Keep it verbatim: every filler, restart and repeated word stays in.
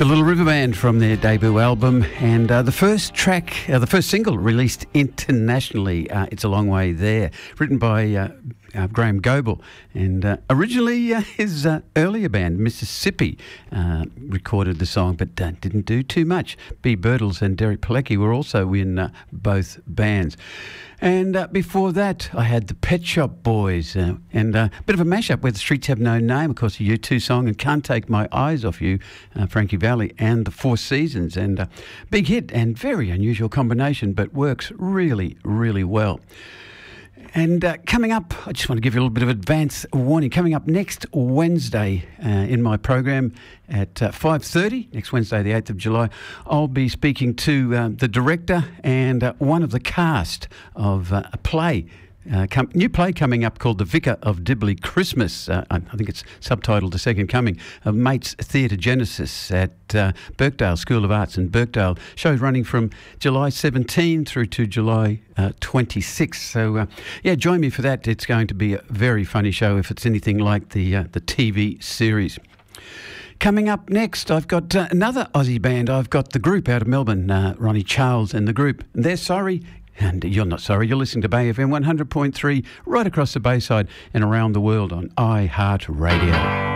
The Little River Band from their debut album, and uh, the first track, uh, the first single released internationally, uh, It's a Long Way There, written by uh, uh, Graham Goebel, and uh, originally uh, his uh, earlier band, Mississippi, uh, recorded the song, but uh, didn't do too much. B. Birtles and Derek Pilecki were also in uh, both bands. And uh, before that, I had the Pet Shop Boys, uh, and a uh, bit of a mashup where the streets have no name, of course, a U two song, and Can't Take My Eyes Off You, uh, Frankie Valli, and the Four Seasons, and a uh, big hit and very unusual combination, but works really, really well. And uh, coming up, I just want to give you a little bit of advance warning. Coming up next Wednesday uh, in my program at uh, five thirty, next Wednesday, the eighth of July, I'll be speaking to uh, the director and uh, one of the cast of uh, a play. Uh, com- new play coming up called The Vicar of Dibley Christmas. Uh, I think it's subtitled The Second Coming of Mates Theatre Genesis at uh, Birkdale School of Arts in Birkdale. Show's running from July seventeenth through to July uh, twenty-sixth. So, uh, yeah, join me for that. It's going to be a very funny show if it's anything like the uh, the T V series. Coming up next, I've got uh, another Aussie band. I've got the group out of Melbourne, uh, Ronnie Charles and the group. They're sorry. And you're not sorry, you're listening to Bay F M one hundred point three right across the Bayside and around the world on iHeartRadio.